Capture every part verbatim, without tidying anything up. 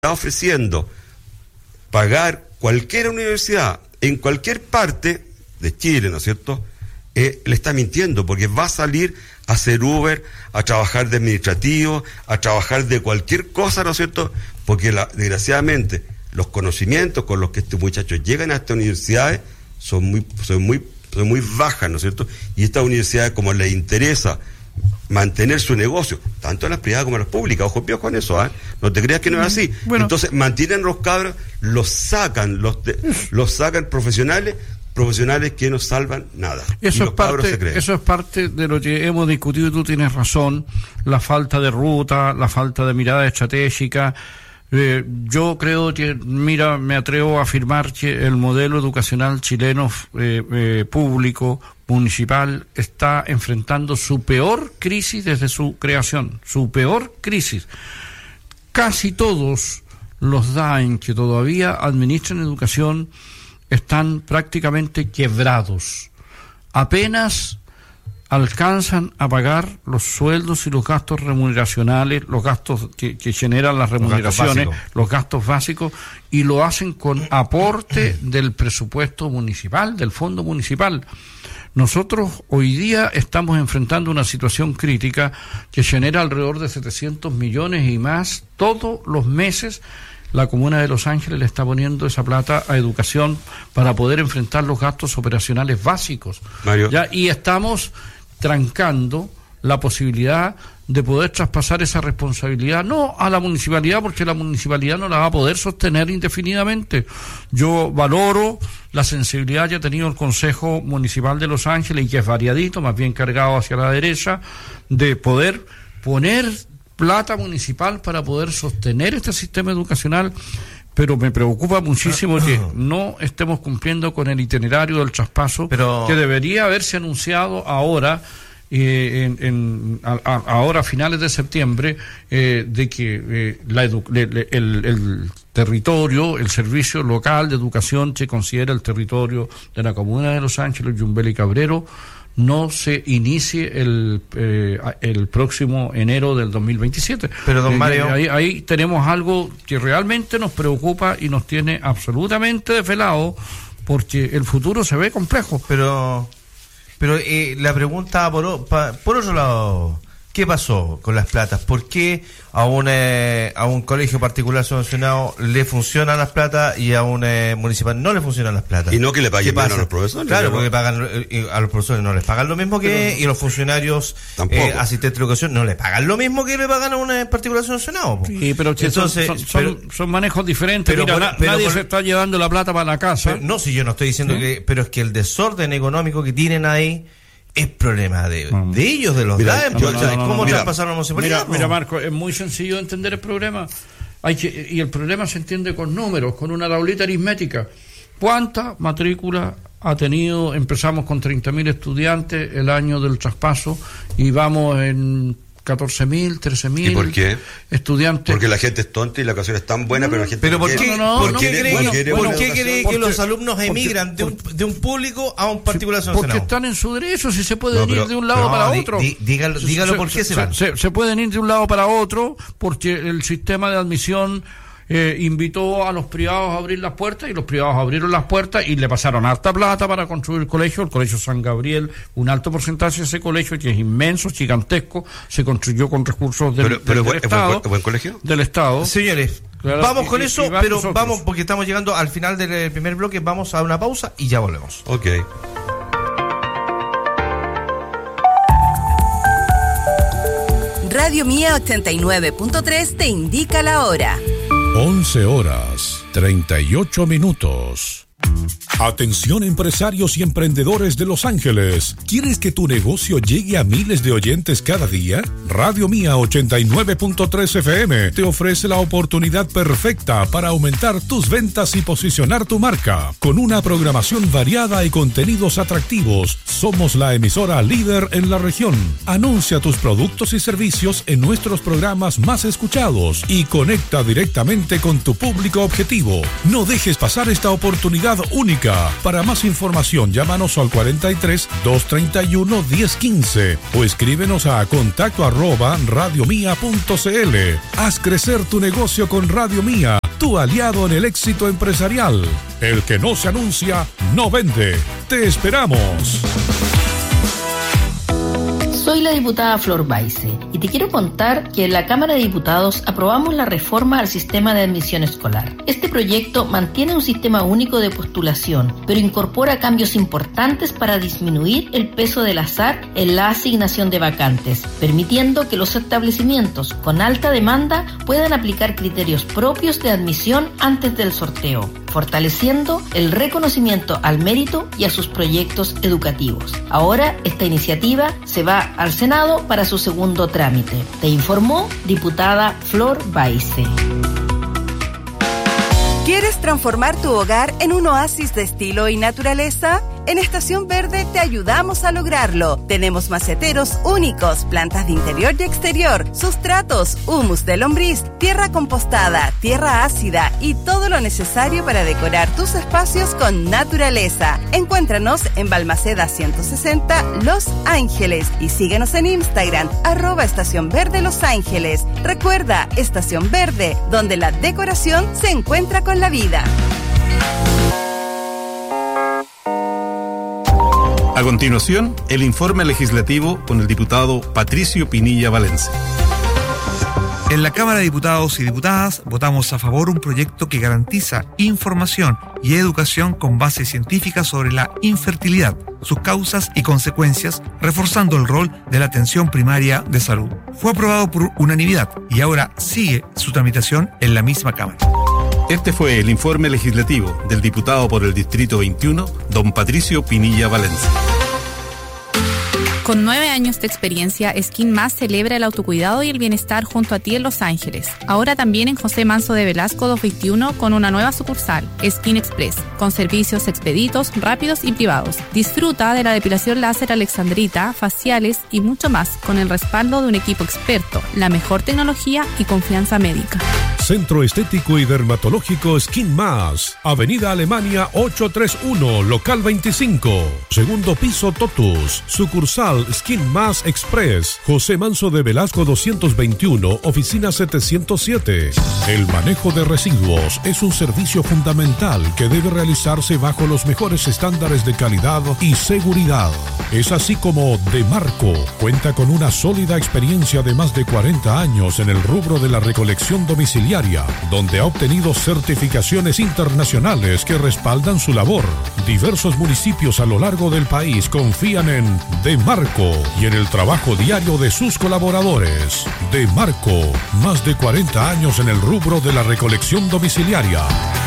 está ofreciendo pagar cualquier universidad en cualquier parte de Chile, ¿no es cierto?, eh, le está mintiendo, porque va a salir a hacer Uber, a trabajar de administrativo, a trabajar de cualquier cosa, ¿no es cierto?, porque la, desgraciadamente los conocimientos con los que estos muchachos llegan a estas universidades son muy, son muy, son muy bajas, ¿no es cierto?, y estas universidades, como les interesa mantener su negocio, tanto en las privadas como en las públicas, ojo pío con eso, ¿eh? No te creas que no es así. Bueno. Entonces mantienen los cabros, los sacan, los, de, los sacan profesionales, profesionales que no salvan nada. Eso es parte, eso es parte de lo que hemos discutido, y tú tienes razón, la falta de ruta, la falta de mirada estratégica. Eh, yo creo que, mira, me atrevo a afirmar que el modelo educacional chileno eh, eh, público, municipal, está enfrentando su peor crisis desde su creación, su peor crisis. Casi todos los D A E N que todavía administran educación están prácticamente quebrados. Apenas alcanzan a pagar los sueldos y los gastos remuneracionales, los gastos que, que generan las remuneraciones, los gastos, los gastos básicos, y lo hacen con aporte del presupuesto municipal, del fondo municipal. Nosotros hoy día estamos enfrentando una situación crítica que genera alrededor de setecientos millones y más todos los meses. La Comuna de Los Ángeles le está poniendo esa plata a educación para poder enfrentar los gastos operacionales básicos. Mario. ¿Ya? Y estamos trancando la posibilidad de poder traspasar esa responsabilidad, no a la municipalidad, porque la municipalidad no la va a poder sostener indefinidamente. Yo valoro la sensibilidad que ha tenido el Consejo Municipal de Los Ángeles, y que es variadito, más bien cargado hacia la derecha, de poder poner plata municipal para poder sostener este sistema educacional, pero me preocupa muchísimo que no estemos cumpliendo con el itinerario del traspaso, pero que debería haberse anunciado ahora, eh, en, en a, a, ahora a finales de septiembre, eh, de que eh, la edu- le, le, el, el territorio, el servicio local de educación se considera el territorio de la Comuna de Los Ángeles, Yumbel y Cabrero, no se inicie el eh, el próximo enero del dos mil veintisiete. Pero don Mario, eh, ahí, ahí tenemos algo que realmente nos preocupa y nos tiene absolutamente desvelado, porque el futuro se ve complejo. Pero pero eh, la pregunta por, por otro lado, ¿qué pasó con las platas? ¿Por qué a un eh, a un colegio particular subvencionado le funcionan las platas y a un eh, municipal no le funcionan las platas? Y no que le paguen menos a los profesores. Claro, porque pagan eh, a los profesores no les pagan lo mismo que Pero, y los funcionarios eh, asistentes de educación no le pagan lo mismo que le pagan a un eh, particular subvencionado. Po. Sí, pero entonces son, son, pero, son, son manejos diferentes. Pero, Mira, por, na, pero nadie por, se está llevando la plata para la casa. Pero, no, si yo no estoy diciendo ¿Sí? que, pero es que el desorden económico que tienen ahí es problema de, no. de ellos, de los D A E N. No, no, no, no, ¿Cómo no, traspasaron la municipalidad? Mira, mira, Marco, es muy sencillo entender el problema. Hay que, y el problema se entiende con números, con una tablita aritmética. ¿Cuánta matrícula ha tenido? Empezamos con treinta mil estudiantes el año del traspaso y vamos en catorce mil, trece mil. ¿Y por qué? Estudiantes. Porque la gente es tonta y la educación es tan buena, pero la gente pero no ¿por qué, no, no, ¿por no, qué no, cree, bueno, ¿por bueno, qué cree porque, que los alumnos emigran porque, de, un, de un público a un particular subvencionado? Porque están en su derecho, si se pueden no, pero, ir de un lado no, para di, otro. Di, dígalo, dígalo se, por qué se, se van. Se, se pueden ir de un lado para otro porque el sistema de admisión Eh, invitó a los privados a abrir las puertas, y los privados abrieron las puertas y le pasaron harta plata para construir el colegio. El colegio San Gabriel, un alto porcentaje de ese colegio, que es inmenso, gigantesco, se construyó con recursos del, pero, pero del, del buen, Estado. ¿Buen, buen colegio? Del Estado. Señores, claro, vamos y, con y, eso, y pero nosotros. vamos, porque estamos llegando al final del primer bloque, vamos a una pausa y ya volvemos. Ok. Radio Mía ochenta y nueve punto tres te indica la hora. once horas, treinta y ocho minutos. Atención empresarios y emprendedores de Los Ángeles. ¿Quieres que tu negocio llegue a miles de oyentes cada día? Radio Mía ochenta y nueve punto tres F M te ofrece la oportunidad perfecta para aumentar tus ventas y posicionar tu marca. Con una programación variada y contenidos atractivos, somos la emisora líder en la región. Anuncia tus productos y servicios en nuestros programas más escuchados y conecta directamente con tu público objetivo. No dejes pasar esta oportunidad calidad única. Para más información, llámanos al cuarenta y tres, doscientos treinta y uno, diez quince o escríbenos a contacto arroba radiomía punto cl. Haz crecer tu negocio con Radio Mía, tu aliado en el éxito empresarial. El que no se anuncia, no vende. ¡Te esperamos! Soy la diputada Flor Baise y te quiero contar que en la Cámara de Diputados aprobamos la reforma al sistema de admisión escolar. Este proyecto mantiene un sistema único de postulación, pero incorpora cambios importantes para disminuir el peso del azar en la asignación de vacantes, permitiendo que los establecimientos con alta demanda puedan aplicar criterios propios de admisión antes del sorteo, fortaleciendo el reconocimiento al mérito y a sus proyectos educativos. Ahora esta iniciativa se va al Senado para su segundo trámite. Te informó diputada Flor Baise. ¿Quieres transformar tu hogar en un oasis de estilo y naturaleza? En Estación Verde te ayudamos a lograrlo. Tenemos maceteros únicos, plantas de interior y exterior, sustratos, humus de lombriz, tierra compostada, tierra ácida y todo lo necesario para decorar tus espacios con naturaleza. Encuéntranos en Balmaceda ciento sesenta, Los Ángeles, y síguenos en Instagram, arroba Estación Verde Los Ángeles. Recuerda, Estación Verde, donde la decoración se encuentra con la vida. A continuación, el informe legislativo con el diputado Patricio Pinilla Valencia. En la Cámara de Diputados y Diputadas votamos a favor un proyecto que garantiza información y educación con base científica sobre la infertilidad, sus causas y consecuencias, reforzando el rol de la atención primaria de salud. Fue aprobado por unanimidad y ahora sigue su tramitación en la misma Cámara. Este fue el informe legislativo del diputado por el Distrito veintiuno, don Patricio Pinilla Valencia. Con nueve años de experiencia, Skin Más celebra el autocuidado y el bienestar junto a ti en Los Ángeles. Ahora también en José Manso de Velasco doscientos veintiuno con una nueva sucursal, Skin Express, con servicios expeditos, rápidos y privados. Disfruta de la depilación láser alexandrita, faciales y mucho más con el respaldo de un equipo experto, la mejor tecnología y confianza médica. Centro Estético y Dermatológico Skin Más, Avenida Alemania ochocientos treinta y uno, local veinticinco, segundo piso Totus, sucursal Skin Más Express, José Manso de Velasco doscientos veintiuno, oficina setecientos siete. El manejo de residuos es un servicio fundamental que debe realizarse bajo los mejores estándares de calidad y seguridad. Es así como Demarco cuenta con una sólida experiencia de más de cuarenta años en el rubro de la recolección domiciliaria, donde ha obtenido certificaciones internacionales que respaldan su labor. Diversos municipios a lo largo del país confían en Demarco y en el trabajo diario de sus colaboradores. Demarco, más de cuarenta años en el rubro de la recolección domiciliaria.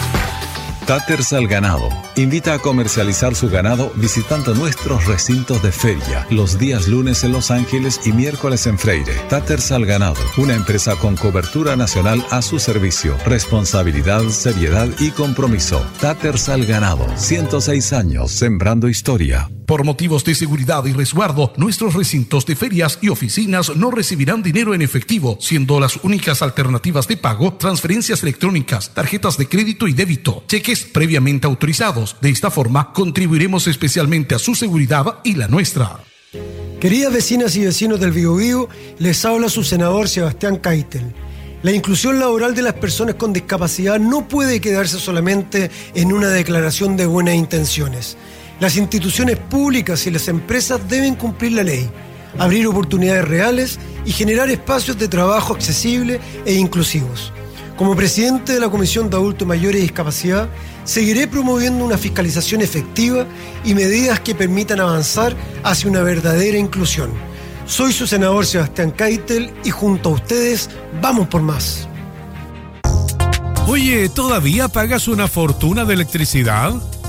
Taters al Ganado invita a comercializar su ganado visitando nuestros recintos de feria los días lunes en Los Ángeles y miércoles en Freire. Taters al Ganado, una empresa con cobertura nacional a su servicio, responsabilidad, seriedad y compromiso. Taters al Ganado, ciento seis años sembrando historia. Por motivos de seguridad y resguardo, nuestros recintos de ferias y oficinas no recibirán dinero en efectivo, siendo las únicas alternativas de pago transferencias electrónicas, tarjetas de crédito y débito, cheques previamente autorizados. De esta forma, contribuiremos especialmente a su seguridad y la nuestra. Queridas vecinas y vecinos del Biobío, les habla su senador Sebastián Keitel. La inclusión laboral de las personas con discapacidad no puede quedarse solamente en una declaración de buenas intenciones. Las instituciones públicas y las empresas deben cumplir la ley, abrir oportunidades reales y generar espacios de trabajo accesibles e inclusivos. Como presidente de la Comisión de Adultos Mayores y Discapacidad, seguiré promoviendo una fiscalización efectiva y medidas que permitan avanzar hacia una verdadera inclusión. Soy su senador Sebastián Keitel y junto a ustedes vamos por más. Oye, ¿todavía pagas una fortuna de electricidad?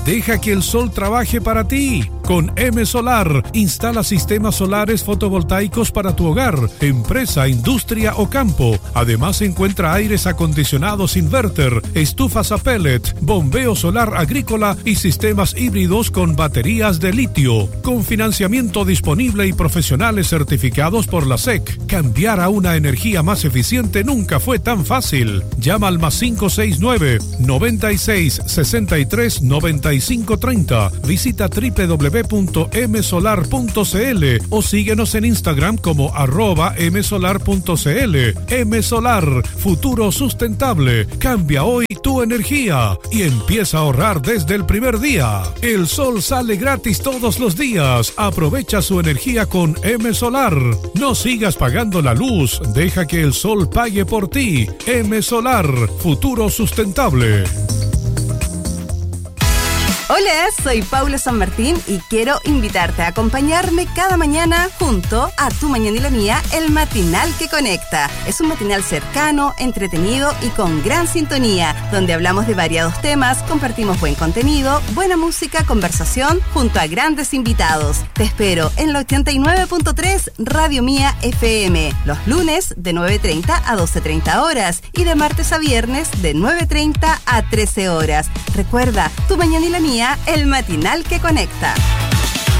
Deja que el sol trabaje para ti. Con M Solar, instala sistemas solares fotovoltaicos para tu hogar, empresa, industria o campo. Además, encuentra aires acondicionados inverter, estufas a pellet, bombeo solar agrícola y sistemas híbridos con baterías de litio. Con financiamiento disponible y profesionales certificados por la S E C. Cambiar a una energía más eficiente nunca fue tan fácil. Llama al más cinco seis nueve, noventa y seis, sesenta y tres, noventa y cinco treinta. Visita doble u doble u doble u punto m solar punto c l o síguenos en Instagram como arroba msolar punto c l. M Solar, futuro sustentable. Cambia hoy tu energía y empieza a ahorrar desde el primer día. El sol sale gratis todos los días. Aprovecha su energía con M Solar. No sigas pagando la luz. Deja que el sol pague por ti. M Solar, futuro sustentable. Hola, soy Paula San Martín y quiero invitarte a acompañarme cada mañana junto a Tu Mañana y la Mía, el matinal que conecta. Es un matinal cercano, entretenido y con gran sintonía, donde hablamos de variados temas, compartimos buen contenido, buena música, conversación, junto a grandes invitados. Te espero en la ochenta y nueve punto tres Radio Mía F M, los lunes de nueve treinta a doce treinta horas y de martes a viernes de nueve treinta a trece horas. Recuerda, Tu Mañana y la Mía, el matinal que conecta.